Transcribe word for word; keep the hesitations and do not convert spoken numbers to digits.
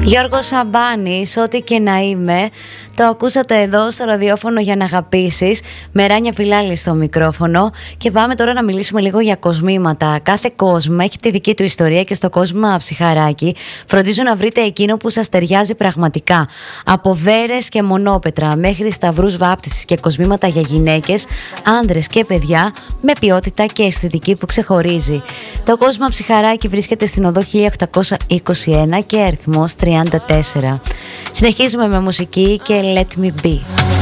Γιώργος Σαμπάνης, ό,τι και να είμαι. Το ακούσατε εδώ στο ραδιόφωνο για να αγαπήσεις, με Ράνια Φιλάλη στο μικρόφωνο. Και πάμε τώρα να μιλήσουμε λίγο για κοσμήματα. Κάθε κόσμημα έχει τη δική του ιστορία και στο κόσμημα Ψυχαράκι φροντίζω να βρείτε εκείνο που σας ταιριάζει πραγματικά. Από βέρες και μονόπετρα μέχρι σταυρούς βάπτισης και κοσμήματα για γυναίκες, άντρες και παιδιά, με ποιότητα και αισθητική που ξεχωρίζει. Το κόσμημα Ψυχαράκι βρίσκεται στην οδό χίλια οκτακόσια είκοσι ένα και αριθμός τριάντα τέσσερα. Συνεχίζουμε με μουσική και Let Me Be.